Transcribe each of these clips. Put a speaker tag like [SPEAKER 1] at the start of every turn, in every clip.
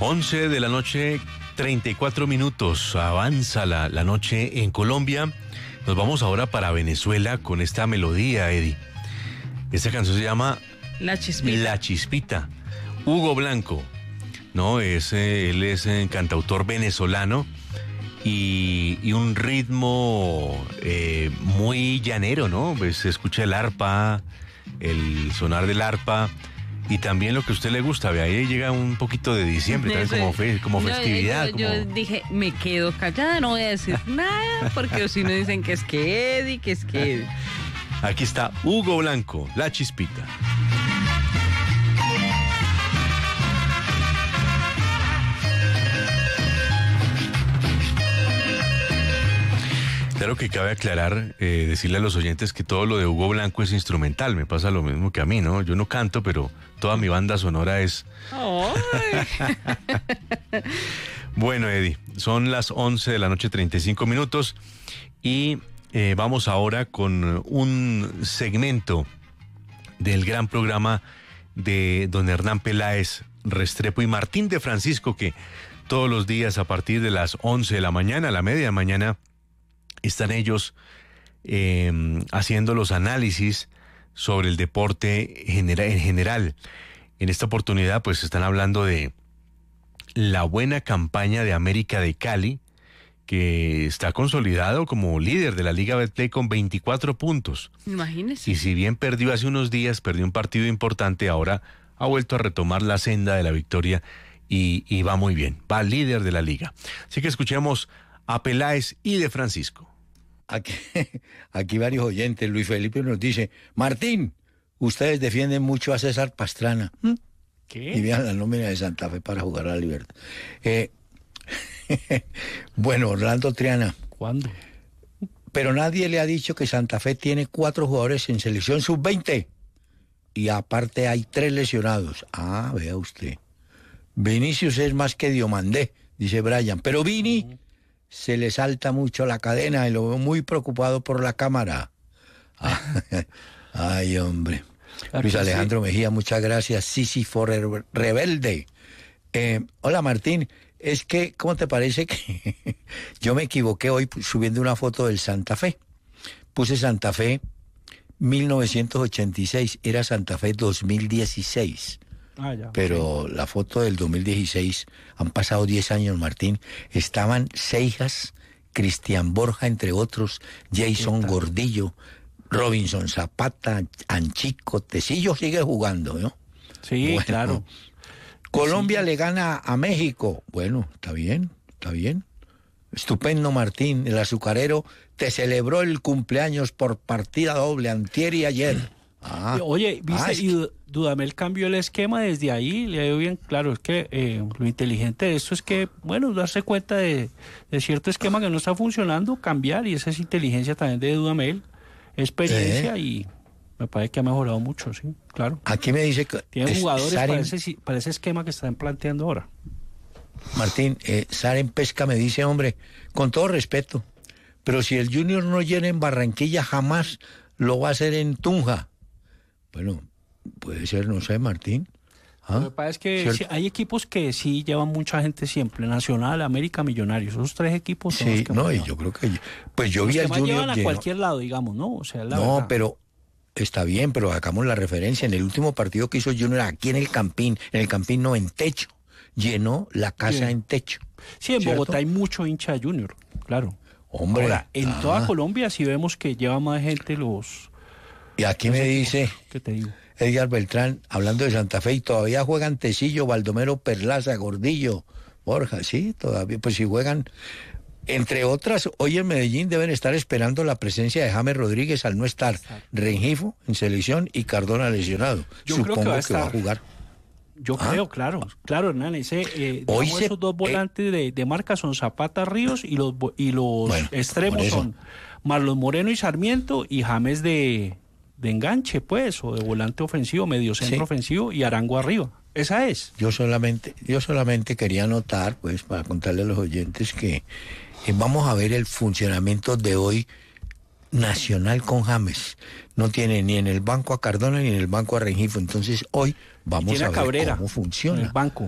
[SPEAKER 1] 11 de la noche, 34 minutos. Avanza la noche en Colombia. Nos vamos ahora para Venezuela con esta melodía, Eddie. Esta canción se llama
[SPEAKER 2] La Chispita.
[SPEAKER 1] La Chispita. Hugo Blanco, ¿no? Él es cantautor venezolano y un ritmo muy llanero, ¿no? Pues se escucha el arpa, el sonar del arpa. Y también lo que a usted le gusta, ve, ahí llega un poquito de diciembre, también como festividad.
[SPEAKER 2] Yo dije, me quedo callada, no voy a decir nada, porque si no dicen que es que Eddie.
[SPEAKER 1] Aquí está Hugo Blanco, La Chispita. Claro que cabe aclarar, decirle a los oyentes que todo lo de Hugo Blanco es instrumental. Me pasa lo mismo que a mí, ¿no? Yo no canto, pero toda mi banda sonora es... Bueno, Eddie, son las 11 de la noche, 35 minutos. Y vamos ahora con un segmento del gran programa de don Hernán Peláez Restrepo y Martín de Francisco, que todos los días a partir de las 11 de la mañana, a la media mañana, están ellos haciendo los análisis sobre el deporte en general. En esta oportunidad, pues están hablando de la buena campaña de América de Cali, que está consolidado como líder de la Liga Betplay con 24 puntos.
[SPEAKER 2] Imagínese.
[SPEAKER 1] Y si bien perdió hace unos días, perdió un partido importante, ahora ha vuelto a retomar la senda de la victoria y va muy bien. Va líder de la liga. Así que escuchemos a Peláez y de Francisco.
[SPEAKER 3] Aquí varios oyentes. Luis Felipe nos dice: Martín, ustedes defienden mucho a César Pastrana.
[SPEAKER 1] ¿Qué?
[SPEAKER 3] Y vean la nómina de Santa Fe para jugar a la Libertad. Bueno, Orlando Triana.
[SPEAKER 4] ¿Cuándo?
[SPEAKER 3] Pero nadie le ha dicho que Santa Fe tiene 4 jugadores en selección sub-20. Y aparte hay 3 lesionados. Ah, vea usted. Vinicius es más que Diomandé, dice Brian. Pero Vini se le salta mucho la cadena y lo veo muy preocupado por la cámara. Ay, hombre. Luis Alejandro Mejía, muchas gracias. Sísifo Rebelde. Hola, Martín. Es que, ¿cómo te parece que yo me equivoqué hoy subiendo una foto del Santa Fe? Puse Santa Fe 1986, era Santa Fe 2016. Pero la foto del 2016, han pasado 10 años, Martín. Estaban Seijas, Cristian Borja, entre otros, Jason Gordillo, Robinson Zapata, Anchico, Tecillo sigue jugando, ¿no?
[SPEAKER 4] Sí, bueno, claro.
[SPEAKER 3] Colombia le gana a México. Bueno, está bien. Estupendo, Martín. El azucarero te celebró el cumpleaños por partida doble antier y ayer.
[SPEAKER 4] Oye, ¿viste? Y Dudamel cambió el esquema desde ahí, le dio bien claro. Es que lo inteligente de esto es que, bueno, darse cuenta de cierto esquema que no está funcionando, cambiar, y esa es inteligencia también de Dudamel, experiencia, y me parece que ha mejorado mucho, sí, claro.
[SPEAKER 3] Aquí me dice que
[SPEAKER 4] tiene jugadores para ese esquema que están planteando ahora.
[SPEAKER 3] Martín, Saren Pesca me dice, hombre, con todo respeto, pero si el Junior no llena en Barranquilla, jamás lo va a hacer en Tunja. Bueno, puede ser, no sé, Martín.
[SPEAKER 4] Lo que pasa es que sí, hay equipos que sí llevan mucha gente siempre, Nacional, América, Millonarios, esos 3 equipos son los que
[SPEAKER 3] no, y yo creo que pues yo vi al Junior
[SPEAKER 4] llevan a cualquier lado, digamos, ¿no? O sea,
[SPEAKER 3] verdad. Pero está bien, pero hagamos la referencia. En el último partido que hizo Junior aquí en el Campín no, en techo, llenó la casa en techo.
[SPEAKER 4] Sí, en Bogotá hay mucho hincha de Junior, claro.
[SPEAKER 3] Hombre.
[SPEAKER 4] Ahora, en toda Colombia sí vemos que lleva más gente los...
[SPEAKER 3] Y aquí me dice,
[SPEAKER 4] ¿qué te digo?
[SPEAKER 3] Edgar Beltrán, hablando de Santa Fe, y todavía juegan Tecillo, Baldomero, Perlaza, Gordillo, Borja, sí, todavía, pues si juegan, entre otras, hoy en Medellín deben estar esperando la presencia de James Rodríguez al no estar Rengifo en selección y Cardona lesionado.
[SPEAKER 4] Yo
[SPEAKER 3] supongo
[SPEAKER 4] creo que va a
[SPEAKER 3] jugar.
[SPEAKER 4] Yo creo, claro, Hernán, esos 2 volantes de marca son Zapata, Ríos, y los extremos son Marlon Moreno y Sarmiento, y James de enganche, pues, o de volante ofensivo, medio centro ofensivo, y Arango arriba. Esa es.
[SPEAKER 3] Yo solamente quería anotar, pues, para contarle a los oyentes que vamos a ver el funcionamiento de hoy Nacional con James. No tiene ni en el banco a Cardona ni en el banco a Rengifo. Entonces hoy vamos a ver
[SPEAKER 4] Cabrera
[SPEAKER 3] cómo funciona.
[SPEAKER 4] en el banco.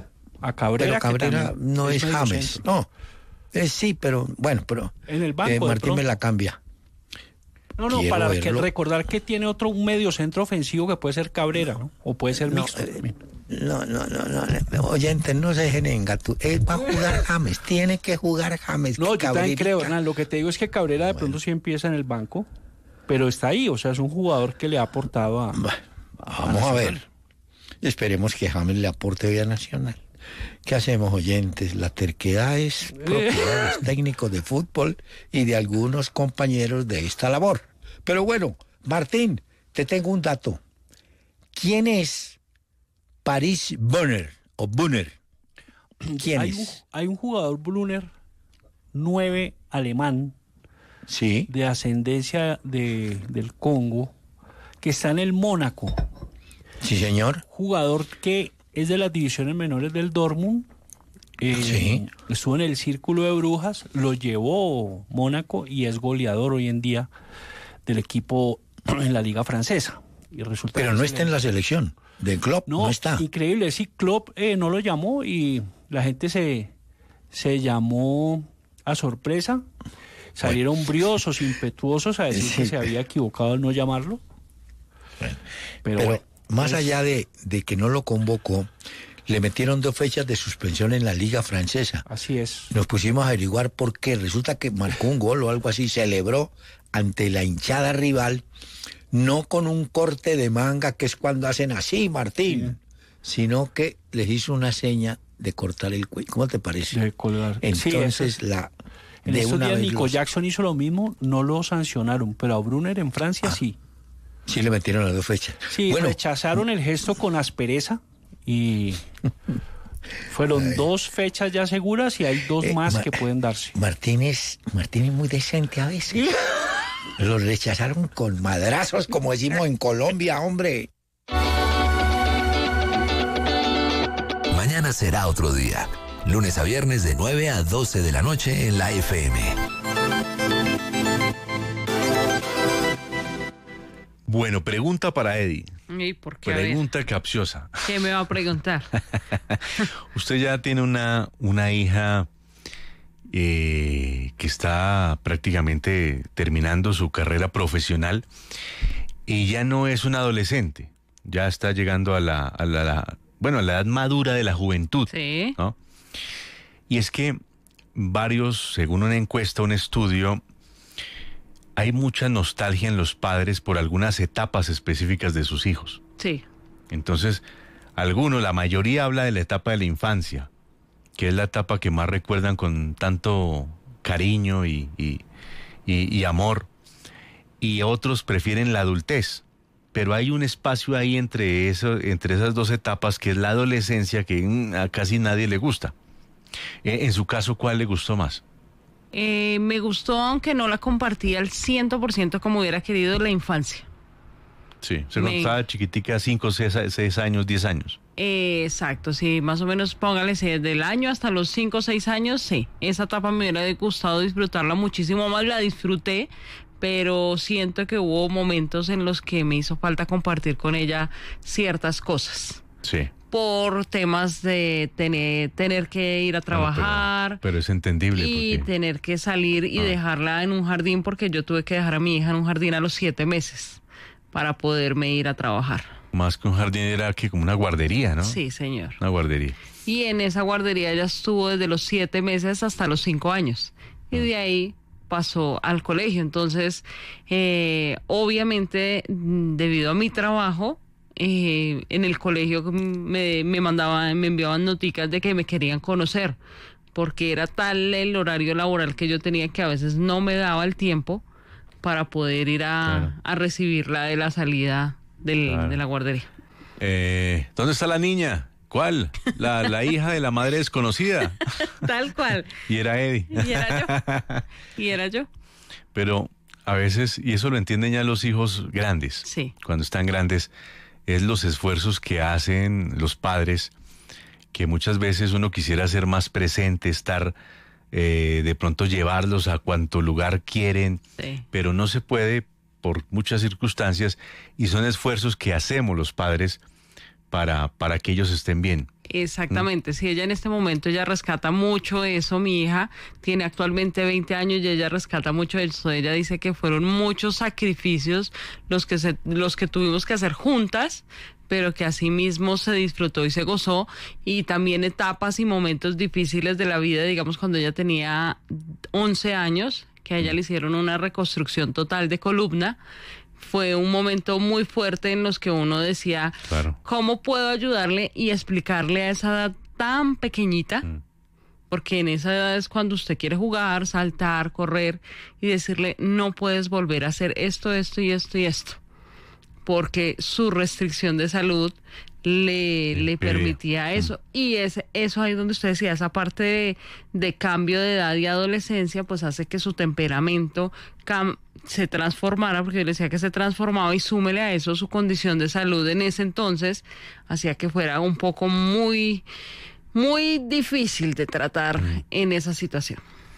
[SPEAKER 4] a Cabrera.
[SPEAKER 3] Pero Cabrera no es
[SPEAKER 4] medio
[SPEAKER 3] James.
[SPEAKER 4] centro.
[SPEAKER 3] No, sí, pero bueno, pero
[SPEAKER 4] En el banco, de
[SPEAKER 3] Martín
[SPEAKER 4] pronto.
[SPEAKER 3] me la cambia.
[SPEAKER 4] No,
[SPEAKER 3] Quiero
[SPEAKER 4] para
[SPEAKER 3] verlo.
[SPEAKER 4] recordar que tiene un medio centro ofensivo que puede ser Cabrera, ¿no? O puede ser mixto también.
[SPEAKER 3] No, oyentes, no se dejen engatar. Él va a jugar James, tiene que jugar James.
[SPEAKER 4] No, yo también
[SPEAKER 3] Cabrerita.
[SPEAKER 4] creo, Hernán. Lo que te digo es que Cabrera de pronto sí empieza en el banco, pero está ahí, o sea, es un jugador que le ha aportado a...
[SPEAKER 3] Bueno, vamos a ver. Esperemos que James le aporte hoy a Nacional. ¿Qué hacemos, oyentes? La terquedad es propiedad de los técnicos de fútbol y de algunos compañeros de esta labor. Pero bueno, Martín, te tengo un dato. ¿Quién es Paris Brunner o Brunner? ¿Quién es?
[SPEAKER 4] Hay un jugador Brunner 9 alemán
[SPEAKER 3] Sí,
[SPEAKER 4] de ascendencia del Congo que está en el Mónaco.
[SPEAKER 3] sí, señor.
[SPEAKER 4] Jugador que es de las divisiones menores del Dortmund.
[SPEAKER 3] Sí.
[SPEAKER 4] Estuvo en el Círculo de Brujas, lo llevó Mónaco y es goleador hoy en día del equipo en la Liga Francesa. Y resulta
[SPEAKER 3] Pero
[SPEAKER 4] que
[SPEAKER 3] no
[SPEAKER 4] se
[SPEAKER 3] está
[SPEAKER 4] le-
[SPEAKER 3] en la selección del club, no está.
[SPEAKER 4] Increíble, sí, Klopp no lo llamó y la gente se llamó a sorpresa. Salieron briosos, impetuosos a decir
[SPEAKER 3] Sí.
[SPEAKER 4] que se había equivocado al no llamarlo. Pero
[SPEAKER 3] Pero
[SPEAKER 4] bueno,
[SPEAKER 3] más allá de que no lo convocó, le metieron 2 fechas de suspensión en la Liga Francesa.
[SPEAKER 4] así es.
[SPEAKER 3] Nos pusimos a averiguar por qué. Resulta que marcó un gol o algo así, celebró ante la hinchada rival, no con un corte de manga, que es cuando hacen así, Martín, sino que les hizo una seña de cortar el cuello. ¿Cómo te parece?
[SPEAKER 4] De colgar. Sí,
[SPEAKER 3] Entonces,
[SPEAKER 4] eso- en
[SPEAKER 3] de
[SPEAKER 4] estos
[SPEAKER 3] una
[SPEAKER 4] días
[SPEAKER 3] vez
[SPEAKER 4] Nico Jackson hizo lo mismo, no lo sancionaron, pero a Brunner en Francia sí.
[SPEAKER 3] sí le metieron las 2 fechas.
[SPEAKER 4] Sí,
[SPEAKER 3] bueno,
[SPEAKER 4] rechazaron el gesto con aspereza y fueron 2 fechas ya seguras y hay 2 más que pueden darse.
[SPEAKER 3] Martín es muy decente a veces. Lo rechazaron con madrazos, como decimos en Colombia, hombre.
[SPEAKER 5] Mañana será otro día. Lunes a viernes de 9 a 12 de la noche en la FM.
[SPEAKER 1] Bueno, pregunta para Eddie.
[SPEAKER 2] ¿Y por qué? A ver,
[SPEAKER 1] Pregunta capciosa.
[SPEAKER 2] ¿qué me va a preguntar?
[SPEAKER 1] Usted ya tiene una hija que está prácticamente terminando su carrera profesional y ya no es una adolescente, ya está llegando a la edad madura de la juventud,
[SPEAKER 2] Sí.
[SPEAKER 1] ¿no? Y es que según una encuesta, un estudio, hay mucha nostalgia en los padres por algunas etapas específicas de sus hijos.
[SPEAKER 2] Sí.
[SPEAKER 1] Entonces, la mayoría habla de la etapa de la infancia, que es la etapa que más recuerdan con tanto cariño y amor, y otros prefieren la adultez. Pero hay un espacio ahí entre esas 2 etapas, que es la adolescencia, que a casi nadie le gusta. En su caso, ¿cuál le gustó más?
[SPEAKER 2] Me gustó, aunque no la compartí al 100% como hubiera querido, la infancia.
[SPEAKER 1] Sí, cuando estaba chiquitica, 5, 6 años, 10 años.
[SPEAKER 2] Exacto, sí, más o menos póngale desde el año hasta los 5 o 6 años, sí. Esa etapa me hubiera gustado disfrutarla muchísimo más, la disfruté, pero siento que hubo momentos en los que me hizo falta compartir con ella ciertas cosas.
[SPEAKER 1] Sí.
[SPEAKER 2] Por temas de tener que ir a trabajar.
[SPEAKER 1] Pero es entendible.
[SPEAKER 2] Y
[SPEAKER 1] porque...
[SPEAKER 2] tener que salir y dejarla en un jardín, porque yo tuve que dejar a mi hija en un jardín a los 7 meses para poderme ir a trabajar.
[SPEAKER 1] Más que un jardín, era que como una guardería, ¿no?
[SPEAKER 2] Sí, señor.
[SPEAKER 1] Una guardería.
[SPEAKER 2] Y en esa guardería ella estuvo desde los 7 meses hasta los 5 años. Y de ahí pasó al colegio. Entonces, obviamente, debido a mi trabajo, en el colegio me enviaban noticas de que me querían conocer, porque era tal el horario laboral que yo tenía que a veces no me daba el tiempo para poder ir a recibirla de la salida de la guardería.
[SPEAKER 1] ¿Dónde está la niña? ¿Cuál? La hija de la madre desconocida.
[SPEAKER 2] Tal cual.
[SPEAKER 1] Y era Eddie.
[SPEAKER 2] Y era yo.
[SPEAKER 1] Pero a veces, y eso lo entienden ya los hijos grandes,
[SPEAKER 2] Sí.
[SPEAKER 1] cuando están grandes, es los esfuerzos que hacen los padres, que muchas veces uno quisiera ser más presente, estar, de pronto llevarlos a cuanto lugar quieren,
[SPEAKER 2] Sí.
[SPEAKER 1] pero no se puede por muchas circunstancias, y son esfuerzos que hacemos los padres para que ellos estén bien.
[SPEAKER 2] Exactamente, si ella en este momento ella rescata mucho eso, mi hija tiene actualmente 20 años y ella rescata mucho eso. Ella dice que fueron muchos sacrificios los que tuvimos que hacer juntas, pero que así mismo se disfrutó y se gozó, y también etapas y momentos difíciles de la vida, digamos cuando ella tenía 11 años, que a ella le hicieron una reconstrucción total de columna. Fue un momento muy fuerte en los que uno decía, claro, ¿cómo puedo ayudarle y explicarle a esa edad tan pequeñita? Porque en esa edad es cuando usted quiere jugar, saltar, correr, y decirle, no puedes volver a hacer esto, esto y esto y esto. Porque su restricción de salud le permitía eso. Y eso ahí donde usted decía, esa parte de cambio de edad y adolescencia, pues hace que su temperamento se transformara, porque yo le decía que se transformaba, y súmele a eso su condición de salud en ese entonces, hacía que fuera un poco muy, muy difícil de tratar en esa situación.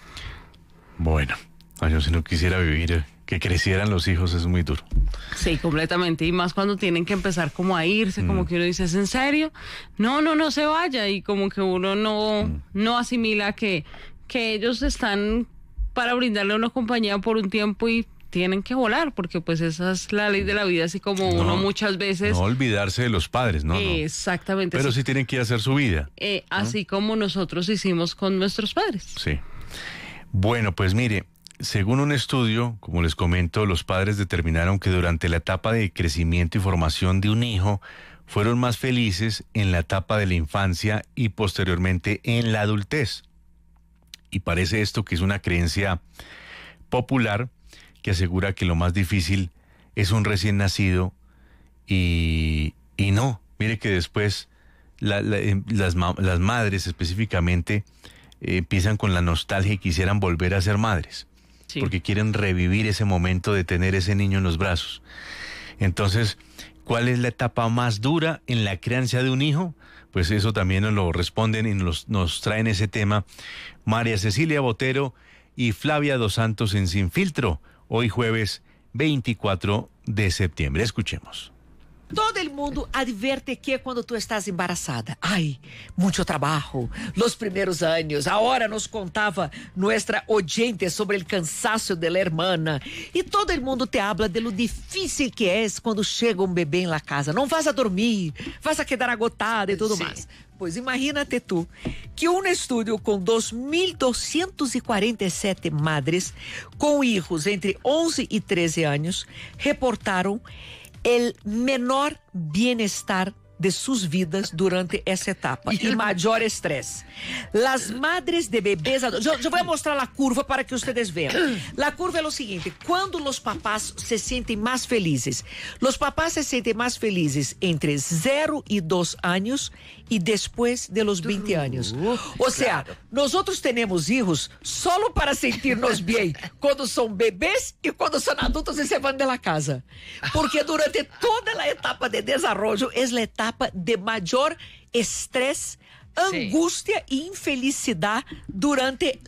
[SPEAKER 1] Bueno, yo si no quisiera vivir, que crecieran los hijos es muy duro.
[SPEAKER 2] Sí, completamente, y más cuando tienen que empezar como a irse, como que uno dice, ¿es en serio? No se vaya, y como que uno no asimila que ellos están para brindarle una compañía por un tiempo y tienen que volar, porque pues esa es la ley de la vida, así como uno muchas veces...
[SPEAKER 1] No olvidarse de los padres, ¿no?
[SPEAKER 2] Exactamente.
[SPEAKER 1] Pero sí tienen que ir a hacer su vida.
[SPEAKER 2] Así como nosotros hicimos con nuestros padres.
[SPEAKER 1] Sí. Bueno, pues mire, según un estudio, como les comento, los padres determinaron que durante la etapa de crecimiento y formación de un hijo, fueron más felices en la etapa de la infancia y posteriormente en la adultez. Y parece esto que es una creencia popular que asegura que lo más difícil es un recién nacido y no. Mire que después las madres específicamente empiezan con la nostalgia y quisieran volver a ser madres. Sí. Porque quieren revivir ese momento de tener ese niño en los brazos. Entonces, ¿cuál es la etapa más dura en la crianza de un hijo? Pues eso también nos lo responden y nos traen ese tema María Cecilia Botero y Flavia Dos Santos en Sin Filtro, hoy jueves 24 de septiembre. Escuchemos.
[SPEAKER 6] Todo el mundo advierte que cuando tú estás embarazada, ay, mucho trabajo, los primeros años. Ahora nos contaba nuestra oyente sobre el cansancio de la hermana. Y todo el mundo te habla de lo difícil que es cuando chega un bebé en la casa. Não vas a dormir, vas a quedar agotada e tudo mais. Pois imagínate tú que un estudio con 2.247 madres con hijos entre 11 y 13 años reportaron el menor bienestar de sus vidas durante essa etapa e maior estresse. Las madres de bebês... Eu vou mostrar a curva para que vocês vejam. A curva é o seguinte, quando os papás se sentem mais felizes. Os papás se sentem mais felizes entre 0 e 2 anos e depois de los 20 anos. Ou seja, nós temos filhos só para sentir-nos bem quando são bebês e quando são adultos e se vão da casa. Porque durante toda a etapa de desenvolvimento é a etapa de maior estresse, angústia e infelicidade durante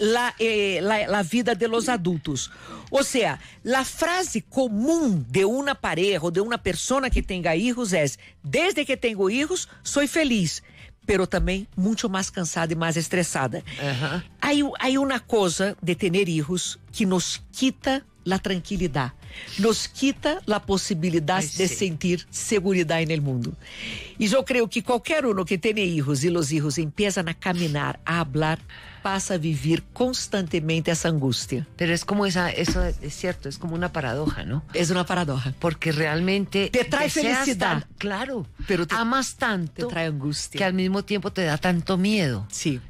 [SPEAKER 6] a vida de los adultos. Ou seja, a frase comum de uma pareja ou de uma pessoa que tenha filhos é: desde que tenho filhos, sou feliz, pero também muito mais cansada e mais estressada. Há uma coisa de ter filhos que nos quita a tranquilidade, nos quita a possibilidade de sentir segurança no mundo. E eu creio que qualquer um que tenha filhos e os filhos empiezam a caminhar, a falar, passa a viver constantemente essa angústia.
[SPEAKER 7] Pero es como eso es cierto, es como una paradoja, ¿no?
[SPEAKER 6] Es una paradoja.
[SPEAKER 7] Porque realmente
[SPEAKER 6] te trae felicidad.
[SPEAKER 7] Claro, pero amas tanto.
[SPEAKER 6] Te trae angustia.
[SPEAKER 7] Que al mismo tiempo te da tanto miedo.
[SPEAKER 6] Sí.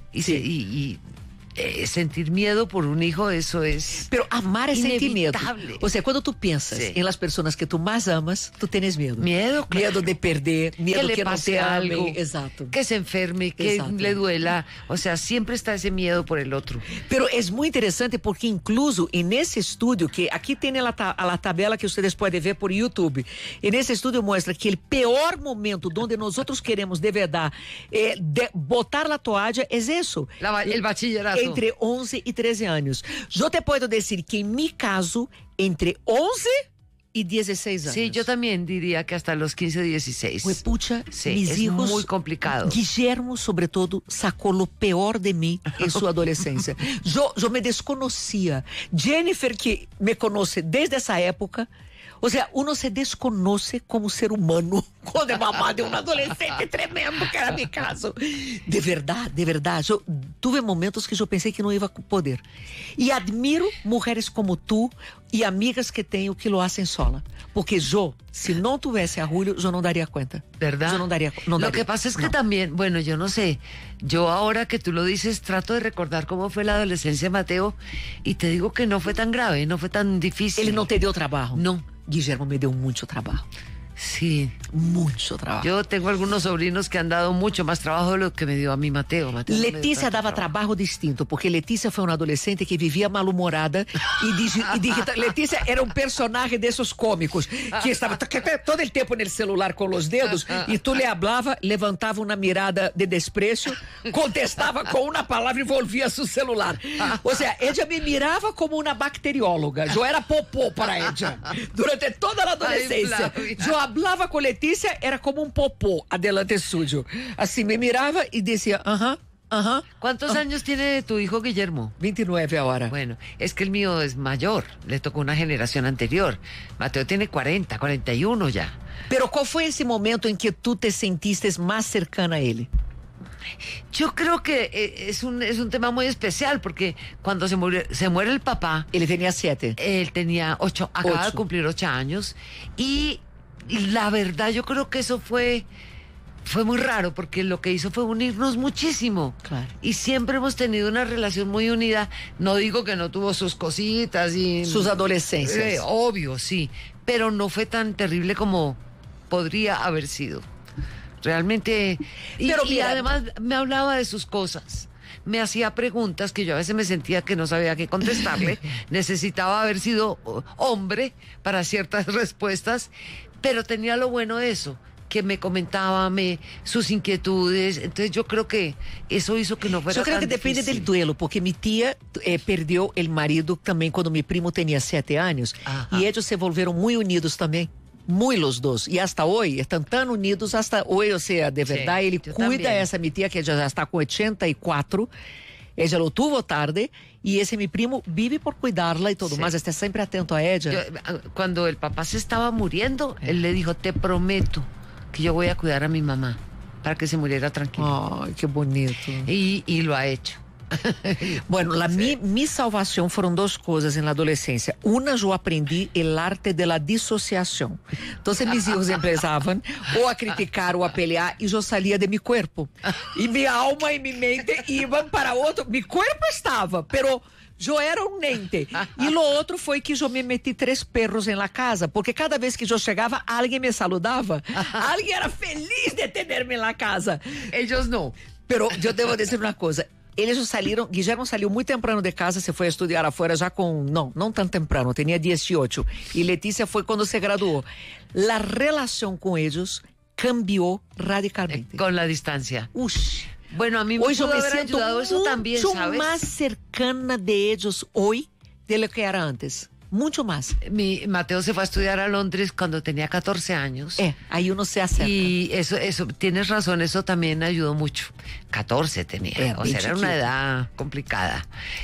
[SPEAKER 7] Y sentir miedo por un hijo, eso es...
[SPEAKER 6] Pero amar es sentir miedo. O sea, cuando tú piensas en las personas que tú más amas, tú tienes miedo.
[SPEAKER 7] Miedo, claro.
[SPEAKER 6] Miedo de perder, miedo
[SPEAKER 7] que le
[SPEAKER 6] no
[SPEAKER 7] pase
[SPEAKER 6] te
[SPEAKER 7] algo,
[SPEAKER 6] amen. Exacto.
[SPEAKER 7] Que se enferme, que le duela. O sea, siempre está ese miedo por el otro.
[SPEAKER 6] Pero es muy interesante porque incluso en ese estudio, que aquí tiene la tabela que ustedes pueden ver por YouTube, en ese estudio muestra que el peor momento donde nosotros queremos de verdad botar la toalla es eso.
[SPEAKER 7] El bachillerato.
[SPEAKER 6] Entre 11 y 13 años. Yo te puedo decir que en mi caso, entre 11 y 16 años.
[SPEAKER 7] Sí, yo también diría que hasta los 15, 16.
[SPEAKER 6] Pues pucha,
[SPEAKER 7] Sí,
[SPEAKER 6] mis
[SPEAKER 7] es
[SPEAKER 6] hijos,
[SPEAKER 7] muy complicado.
[SPEAKER 6] Guillermo, sobre todo, sacó lo peor de mí en su adolescencia. Yo me desconocía. Jennifer, que me conoce desde esa época, o sea, uno se desconoce como ser humano cuando es mamá de un adolescente tremendo, que era mi caso. De verdad. Yo tuve momentos que yo pensé que no iba a poder. Y admiro mujeres como tú y amigas que tengo que lo hacen sola. Porque yo, si no tuviese a Julio, yo no daría cuenta.
[SPEAKER 7] ¿Verdad?
[SPEAKER 6] Yo no daría.
[SPEAKER 7] Lo que pasa es que también, bueno, yo no sé, yo ahora que tú lo dices, trato de recordar cómo fue la adolescencia de Mateo y te digo que no fue tan grave, no fue tan difícil.
[SPEAKER 6] Ele não te deu trabajo.
[SPEAKER 7] No.
[SPEAKER 6] Guillermo me dio mucho trabajo.
[SPEAKER 7] Sí.
[SPEAKER 6] Mucho trabajo.
[SPEAKER 7] Yo tengo algunos sobrinos que han dado mucho más trabajo de lo que me dio a mí Mateo. Mateo no me dio
[SPEAKER 6] Letícia
[SPEAKER 7] tanto
[SPEAKER 6] dava trabalho distinto, porque Letícia foi uma adolescente que vivia mal-humorada Letícia era um personagem desses cômicos que estava todo o tempo no celular com os dedos e tu lhe hablava, levantava uma mirada de desprezo, contestava com uma palavra e volvia seu celular. Ou seja, ela me mirava como uma bacterióloga. Eu era popô para ela durante toda a adolescência. Eu hablava com Letícia, era como um popô adelante sujo. Assim, me mirava e dizia,
[SPEAKER 7] ¿Cuántos años tiene tu hijo Guillermo?
[SPEAKER 6] 29 ahora.
[SPEAKER 7] Bueno, es que el mío es mayor, le tocó una generación anterior. Mateo tiene 40, 41 ya.
[SPEAKER 6] Pero ¿cuál fue ese momento en que tú te sentiste más cercana a él?
[SPEAKER 7] Yo creo que es un tema muy especial porque cuando se muere el papá...
[SPEAKER 6] Él tenía 7.
[SPEAKER 7] Él tenía 8, acaba de cumplir 8 años y la verdad yo creo que eso fue muy raro porque lo que hizo fue unirnos muchísimo.
[SPEAKER 6] Claro.
[SPEAKER 7] Y siempre hemos tenido una relación muy unida. No digo que no tuvo sus cositas y...
[SPEAKER 6] Sus adolescencias.
[SPEAKER 7] Obvio, sí. Pero no fue tan terrible como podría haber sido. Realmente...
[SPEAKER 6] Pero
[SPEAKER 7] y
[SPEAKER 6] mira,
[SPEAKER 7] además me hablaba de sus cosas. Me hacía preguntas que yo a veces me sentía que no sabía qué contestarle. Necesitaba haber sido hombre para ciertas respuestas. Pero tenía lo bueno de eso, que me comentaba sus inquietudes. Entonces yo creo que eso hizo que no fuera tan difícil.
[SPEAKER 6] Yo creo que depende del duelo, porque mi tía perdió el marido también cuando mi primo tenía 7 años.
[SPEAKER 7] Ajá.
[SPEAKER 6] Y ellos se volvieron muy unidos también. Muy los dos. Y hasta hoy, están tan unidos hasta hoy. O sea, de verdad,
[SPEAKER 7] Sí,
[SPEAKER 6] él
[SPEAKER 7] yo
[SPEAKER 6] cuida
[SPEAKER 7] también.
[SPEAKER 6] a esa mi tía que ella ya está con 84. Ella lo tuvo tarde y ese mi primo vive por cuidarla y todo
[SPEAKER 7] Sí.
[SPEAKER 6] más. Está siempre atento a ella.
[SPEAKER 7] Cuando el papá se estaba muriendo, él le dijo, te prometo que yo voy a cuidar a mi mamá para que se muriera tranquila.
[SPEAKER 6] Ay, qué bonito.
[SPEAKER 7] Y lo ha hecho.
[SPEAKER 6] Bueno, mi salvação foram 2 coisas na adolescência. Uma, eu aprendi o arte da dissociação. Então, meus filhos empezavam ou a criticar ou a pelear e eu saía de meu corpo. E minha alma e minha mente iam para outro. Meu corpo estava, pero eu era um ente. E o outro foi que eu me meti 3 perros na casa, porque cada vez que eu chegava, alguém me saludava. Alguém era feliz de ter-me na casa.
[SPEAKER 7] Ellos no.
[SPEAKER 6] Pero eu devo dizer uma coisa. Eles saíram, Guillermo saiu muito temprano de casa, se foi estudar afuera já com, não tão temprano, tinha 18. E Letícia foi quando se graduou. A relação com eles cambiou radicalmente.
[SPEAKER 7] Con la distancia.
[SPEAKER 6] Ush.
[SPEAKER 7] Bueno, a mí me
[SPEAKER 6] Hoy yo
[SPEAKER 7] pudo
[SPEAKER 6] me
[SPEAKER 7] haber
[SPEAKER 6] siento
[SPEAKER 7] ayudado eso también,
[SPEAKER 6] mucho
[SPEAKER 7] ¿sabes?
[SPEAKER 6] más cercana de ellos hoy de lo que era antes. Mucho más.
[SPEAKER 7] Mateo se fue a estudiar a Londres cuando tenía 14 años.
[SPEAKER 6] Ahí uno se acerca.
[SPEAKER 7] Y eso, tienes razón, eso también ayudó mucho. 14 tenía, o sea, era una edad complicada.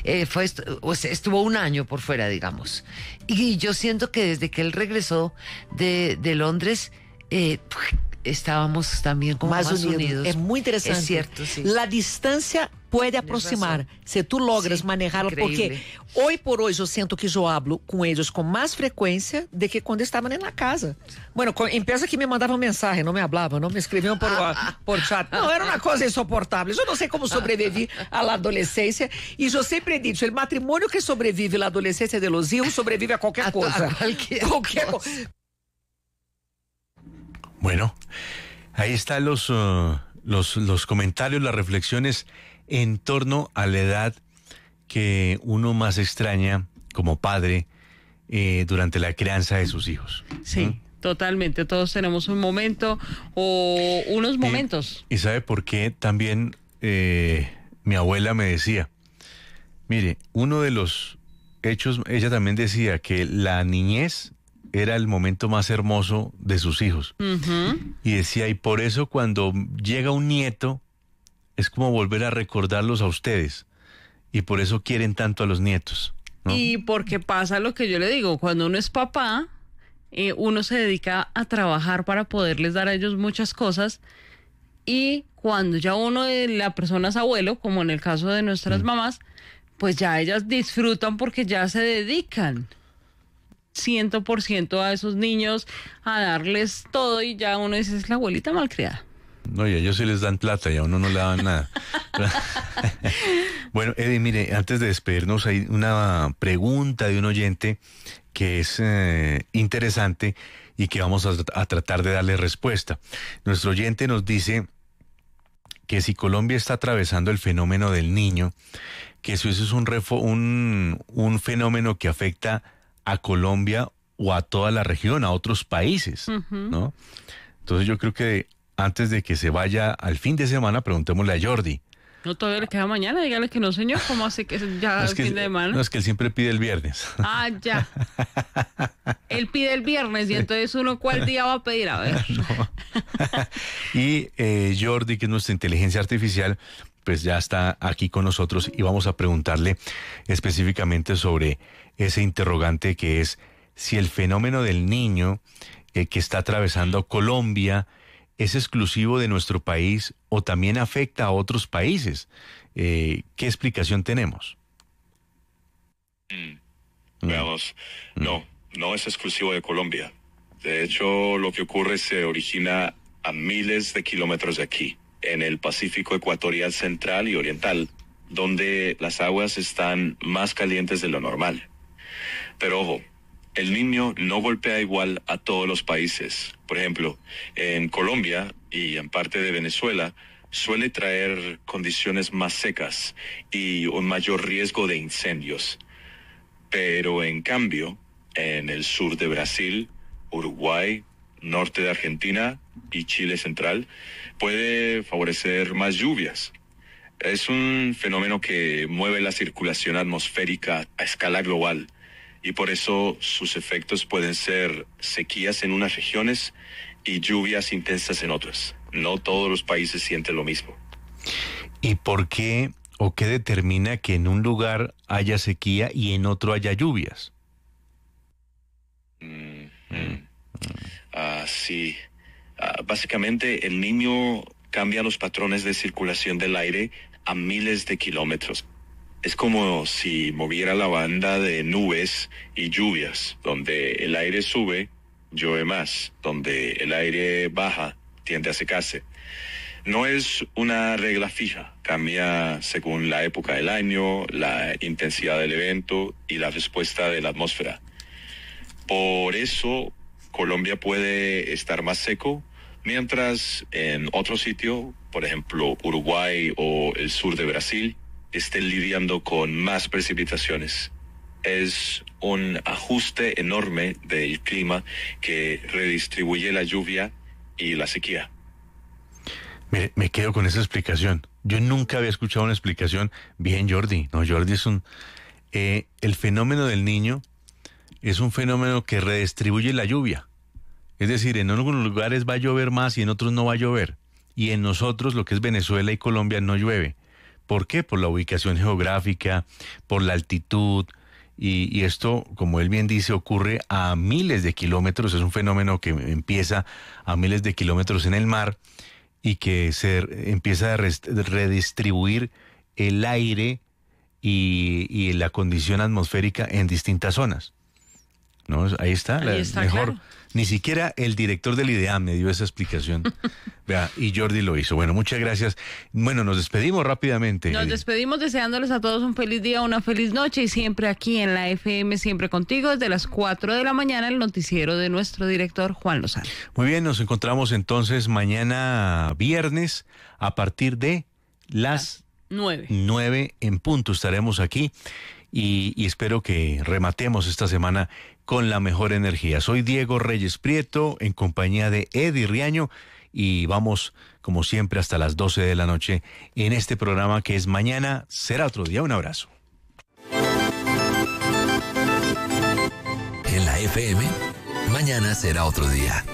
[SPEAKER 7] Estuvo 1 año por fuera, digamos. Y yo siento que desde que él regresó de Londres, estábamos también como más unidos.
[SPEAKER 6] Es muy interesante.
[SPEAKER 7] Es cierto, sí.
[SPEAKER 6] La distancia puede aproximar, si tú logras manejarla, porque hoy por hoy yo siento que yo hablo con ellos con más frecuencia de que cuando estaban en la casa. Bueno, empieza que me mandaban mensaje, no me hablaban, no me escribían por chat. No, era una cosa insoportable. Yo no sé cómo sobreviví a la adolescencia y yo siempre he dicho, el matrimonio que sobrevive a la adolescencia de los hijos sobrevive a cualquier cosa.
[SPEAKER 7] A cualquier cosa.
[SPEAKER 1] Bueno, ahí están los comentarios, las reflexiones en torno a la edad que uno más extraña como padre durante la crianza de sus hijos.
[SPEAKER 2] Sí, totalmente. Todos tenemos un momento o unos momentos.
[SPEAKER 1] ¿Y sabe por qué? También mi abuela me decía, mire, uno de los hechos, ella también decía que la niñez era el momento más hermoso de sus hijos. Y decía, y por eso cuando llega un nieto, es como volver a recordarlos a ustedes. Y por eso quieren tanto a los nietos, ¿no?
[SPEAKER 2] Y porque pasa lo que yo le digo, cuando uno es papá, uno se dedica a trabajar para poderles dar a ellos muchas cosas. Y cuando ya la persona es abuelo, como en el caso de nuestras mamás, pues ya ellas disfrutan porque ya se dedican 100% a esos niños, a darles todo, y ya uno dice, es la abuelita malcriada.
[SPEAKER 1] No, y a ellos sí les dan plata y a uno no le dan nada. Bueno, Eddie, mire, antes de despedirnos hay una pregunta de un oyente que es interesante y que vamos a tratar de darle respuesta. Nuestro oyente nos dice que si Colombia está atravesando el fenómeno del Niño, que si eso es un fenómeno que afecta a Colombia o a toda la región, a otros países, ¿no? Entonces yo creo que antes de que se vaya al fin de semana, preguntémosle a Jordi.
[SPEAKER 2] No, todavía le queda mañana, dígale que no, señor, ¿cómo hace que ya
[SPEAKER 1] No,
[SPEAKER 2] es fin de semana?
[SPEAKER 1] No, es que él siempre pide el viernes.
[SPEAKER 2] Ah, ya. Él pide el viernes y entonces uno, ¿cuál día va a pedir? A ver.
[SPEAKER 1] No. Y Jordi, que es nuestra inteligencia artificial, pues ya está aquí con nosotros y vamos a preguntarle específicamente sobre ese interrogante que es si el fenómeno del Niño que está atravesando Colombia es exclusivo de nuestro país o también afecta a otros países. ¿Qué explicación tenemos?
[SPEAKER 8] Veamos, no es exclusivo de Colombia. De hecho, lo que ocurre se origina a miles de kilómetros de aquí, en el Pacífico ecuatorial central y oriental, donde las aguas están más calientes de lo normal. Pero ojo, el Niño no golpea igual a todos los países. Por ejemplo, en Colombia y en parte de Venezuela suele traer condiciones más secas y un mayor riesgo de incendios. Pero en cambio, en el sur de Brasil, Uruguay, norte de Argentina y Chile central, puede favorecer más lluvias. Es un fenómeno que mueve la circulación atmosférica a escala global. Y por eso sus efectos pueden ser sequías en unas regiones y lluvias intensas en otras. No todos los países sienten lo mismo.
[SPEAKER 1] ¿Y por qué o qué determina que en un lugar haya sequía y en otro haya lluvias?
[SPEAKER 8] Sí. Básicamente el Niño cambia los patrones de circulación del aire a miles de kilómetros. Es como si moviera la banda de nubes y lluvias. Donde el aire sube, llueve más. Donde el aire baja, tiende a secarse. No es una regla fija. Cambia según la época del año, la intensidad del evento y la respuesta de la atmósfera. Por eso, Colombia puede estar más seco, mientras en otro sitio, por ejemplo, Uruguay o el sur de Brasil, estén lidiando con más precipitaciones. Es un ajuste enorme del clima que redistribuye la lluvia y la sequía.
[SPEAKER 1] Me quedo con esa explicación. Yo nunca había escuchado una explicación bien, Jordi. No, Jordi es el fenómeno del Niño es un fenómeno que redistribuye la lluvia. Es decir, en algunos lugares va a llover más y en otros no va a llover. Y en nosotros, lo que es Venezuela y Colombia, no llueve. ¿Por qué? Por la ubicación geográfica, por la altitud, y esto, como él bien dice, ocurre a miles de kilómetros. Es un fenómeno que empieza a miles de kilómetros en el mar y que se empieza a redistribuir el aire y la condición atmosférica en distintas zonas. ¿No? Ahí está, mejor. Claro. Ni siquiera el director del IDEAM me dio esa explicación. Vea, y Jordi lo hizo. Bueno, muchas gracias. Bueno, nos despedimos rápidamente.
[SPEAKER 2] Nos despedimos deseándoles a todos un feliz día, una feliz noche y siempre aquí en la FM, siempre contigo, desde las 4 de la mañana, el noticiero de nuestro director Juan Lozano.
[SPEAKER 1] Muy bien, nos encontramos entonces mañana viernes a partir de las 9 en punto. Estaremos aquí y espero que rematemos esta semana con la mejor energía. Soy Diego Reyes Prieto, en compañía de Eddie Riaño, y vamos, como siempre, hasta las 12 de la noche en este programa que es Mañana Será Otro Día. Un abrazo.
[SPEAKER 5] En la FM, Mañana será otro día.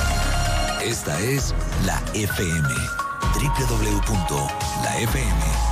[SPEAKER 5] Esta es la FM. www.lafm